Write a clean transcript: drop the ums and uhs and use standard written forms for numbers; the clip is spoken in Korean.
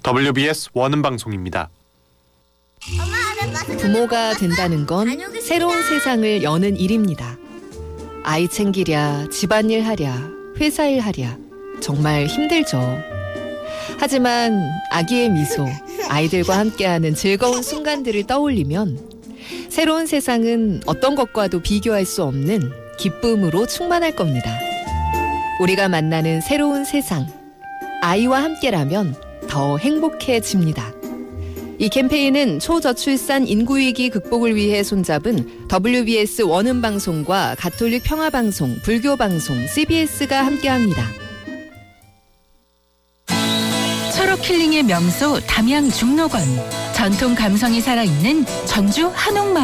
WBS 원음 방송입니다. 부모가 된다는 건 새로운 세상을 여는 일입니다. 아이 챙기랴, 집안일 하랴, 회사일 하랴 정말 힘들죠. 하지만 아기의 미소, 아이들과 함께하는 즐거운 순간들을 떠올리면 새로운 세상은 어떤 것과도 비교할 수 없는 기쁨으로 충만할 겁니다. 우리가 만나는 새로운 세상, 아이와 함께라면 더 행복해집니다. 이 캠페인은 초저출산 인구위기 극복을 위해 손잡은 WBS 원음방송과 가톨릭 평화방송, 불교방송, CBS가 함께합니다. 철옥 힐링의 명소 담양 중록원, 전통 감성이 살아있는 전주 한옥마을.